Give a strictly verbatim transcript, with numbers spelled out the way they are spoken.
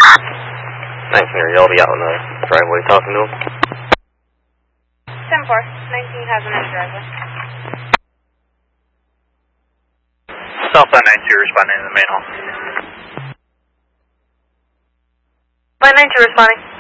nineteen, y'all be out in the driveway talking to him? ten four, nineteen has an in the driveway. Southbound nine two responding to the main hall. Line nine two responding.